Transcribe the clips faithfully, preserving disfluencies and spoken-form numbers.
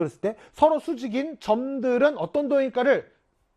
그랬을 때 서로 수직인 점들은 어떤 도형일까를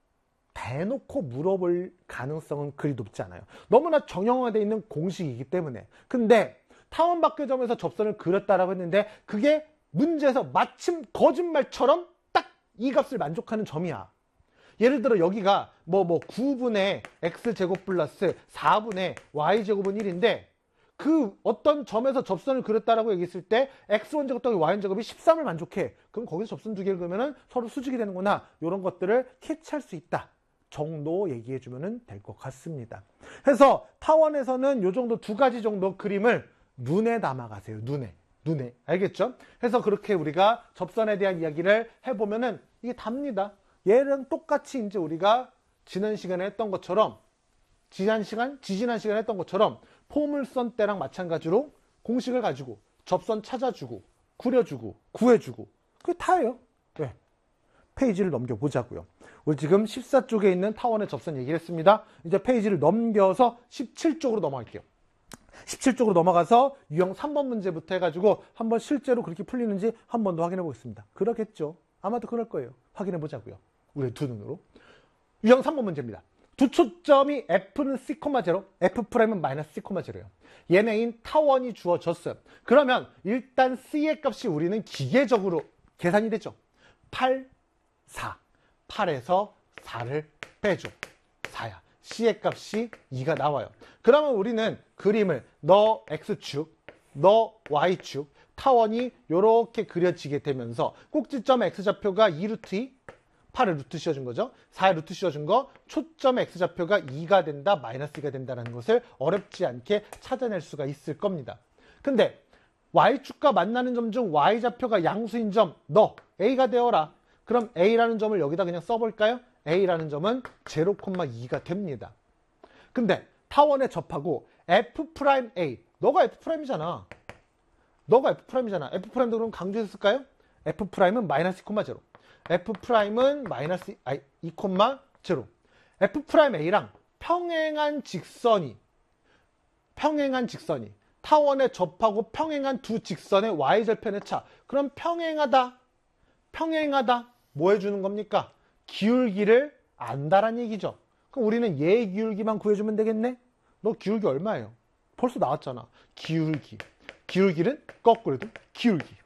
대놓고 물어볼 가능성은 그리 높지 않아요. 너무나 정형화되어 있는 공식이기 때문에. 근데 타원 밖의 점에서 접선을 그렸다라고 했는데 그게 문제에서 마침 거짓말처럼 딱 이 값을 만족하는 점이야. 예를 들어 여기가 뭐 뭐 구분의 x제곱 플러스 사분의 y제곱은 일인데 그 어떤 점에서 접선을 그렸다라고 얘기했을 때 엑스원 제곱 더하기 와이원 제곱이 십삼을 만족해. 그럼 거기서 접선 두 개를 그으면 서로 수직이 되는구나. 이런 것들을 캐치할 수 있다 정도 얘기해주면 될 것 같습니다. 그래서 타원에서는 이 정도 두 가지 정도 그림을 눈에 담아가세요. 눈에. 눈에. 알겠죠? 그래서 그렇게 우리가 접선에 대한 이야기를 해보면은 이게 답니다. 얘랑 똑같이 이제 우리가 지난 시간에 했던 것처럼 지난 시간, 지지난 시간에 했던 것처럼 포물선 때랑 마찬가지로 공식을 가지고 접선 찾아주고 그려주고 구해주고 그게 다예요. 네. 페이지를 넘겨보자고요. 우리 지금 십사 쪽에 있는 타원의 접선 얘기를 했습니다. 이제 페이지를 넘겨서 십칠 쪽으로 넘어갈게요. 십칠 쪽으로 넘어가서 유형 삼 번 문제부터 해가지고 한번 실제로 그렇게 풀리는지 한 번 더 확인해 보겠습니다. 그렇겠죠. 아마도 그럴 거예요. 확인해 보자고요. 우리 두 눈으로. 유형 삼 번 문제입니다. 두 초점이 F는 C, 제로, F'은 마이너스 C, 제로예요. 얘네인 타원이 주어졌어요. 그러면 일단 C의 값이 우리는 기계적으로 계산이 되죠. 팔, 사. 팔에서 사를 빼줘. 사야. C의 값이 이가 나와요. 그러면 우리는 그림을 너 X축, 너 Y축, 타원이 이렇게 그려지게 되면서 꼭지점 X좌표가 이 루트 이, 팔을 루트 씌워준 거죠. 사에 루트 씌워준 거, 초점 X좌표가 이가 된다, 마이너스 이가 된다는 것을 어렵지 않게 찾아낼 수가 있을 겁니다. 근데 Y축과 만나는 점 중 Y좌표가 양수인 점, 너 A가 되어라. 그럼 A라는 점을 여기다 그냥 써볼까요? A라는 점은 제로, 이가 됩니다. 근데 타원에 접하고 F'A, 너가 F'이잖아. 너가 F'이잖아. F'도 그럼 강조해서 쓸까요? F'은 마이너스 이, 제로. F'은 마이너스 이, 제로. F'A랑 평행한 직선이 평행한 직선이 타원에 접하고 평행한 두 직선의 Y절편의 차. 그럼 평행하다. 평행하다. 뭐 해주는 겁니까? 기울기를 안다란 얘기죠. 그럼 우리는 얘 기울기만 구해주면 되겠네? 너 기울기 얼마예요? 벌써 나왔잖아. 기울기. 기울기는 거꾸로 해도 기울기.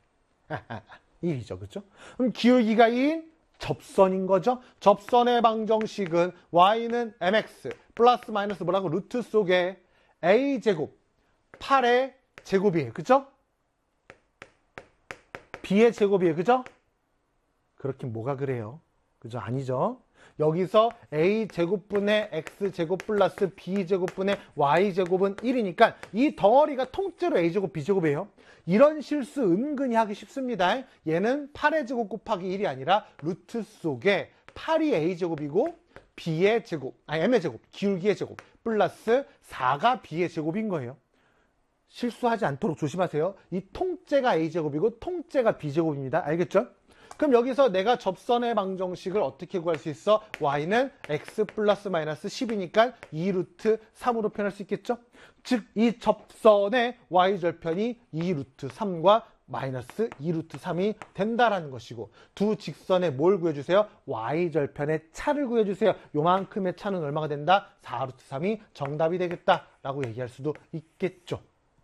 일이죠. 그렇죠? 그럼 기울기가 이인 접선인 거죠. 접선의 방정식은 y는 엠엑스 플러스 마이너스 뭐라고? 루트 속에 a제곱 팔의 제곱이에요. 그죠? b의 제곱이에요. 그죠? 그렇긴 뭐가 그래요? 그죠? 아니죠. 여기서 a제곱분의 x제곱 플러스 b제곱분의 y제곱은 일이니까 이 덩어리가 통째로 a제곱 b제곱이에요. 이런 실수 은근히 하기 쉽습니다. 얘는 팔의 제곱 곱하기 일이 아니라 루트 속에 팔이 a제곱이고 b의 제곱, 아니 m의 제곱, 기울기의 제곱 플러스 사가 b의 제곱인 거예요. 실수하지 않도록 조심하세요. 이 통째가 a제곱이고 통째가 b제곱입니다. 알겠죠? 그럼 여기서 내가 접선의 방정식을 어떻게 구할 수 있어? y는 x 플러스 마이너스 십이니까 이 루트 삼으로 표현할 수 있겠죠? 즉, 이 접선의 y절편이 이 루트 삼과 마이너스 이 루트 삼이 된다라는 것이고, 두 직선의 뭘 구해주세요? y절편의 차를 구해주세요. 요만큼의 차는 얼마가 된다? 사 루트 삼이 정답이 되겠다라고 얘기할 수도 있겠죠.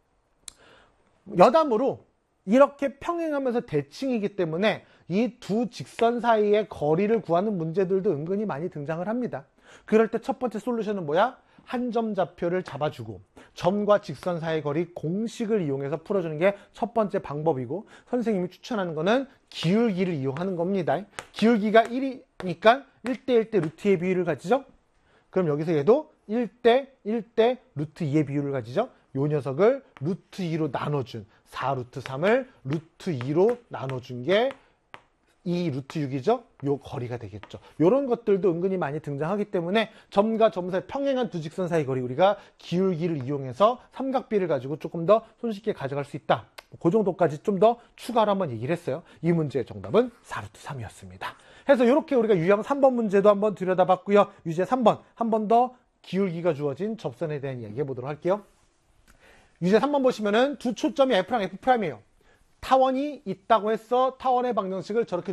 여담으로 이렇게 평행하면서 대칭이기 때문에 이 두 직선 사이의 거리를 구하는 문제들도 은근히 많이 등장을 합니다. 그럴 때 첫 번째 솔루션은 뭐야? 한 점 좌표를 잡아주고 점과 직선 사이의 거리 공식을 이용해서 풀어주는 게 첫 번째 방법이고, 선생님이 추천하는 거는 기울기를 이용하는 겁니다. 기울기가 일이니까 일 대 일 대 루트 이의 비율을 가지죠? 그럼 여기서 얘도 일 대 일 대 루트 이의 비율을 가지죠? 요 녀석을 루트 이로 나눠준 사 루트 삼을 루트 이로 나눠준 게 이 루트 육이죠? 요 거리가 되겠죠. 요런 것들도 은근히 많이 등장하기 때문에 점과 점 사이 평행한 두 직선 사이 거리, 우리가 기울기를 이용해서 삼각비를 가지고 조금 더 손쉽게 가져갈 수 있다. 그 정도까지 좀 더 추가로 한번 얘기를 했어요. 이 문제의 정답은 사 루트 삼이었습니다. 그래서 이렇게 우리가 유형 삼 번 문제도 한번 들여다봤고요. 유제 삼 번, 한 번 더 기울기가 주어진 접선에 대한 이야기 해보도록 할게요. 유제 삼 번 보시면은 두 초점이 F랑 F'이에요. 타원이 있다고 해서 타원의 방정식을 저렇게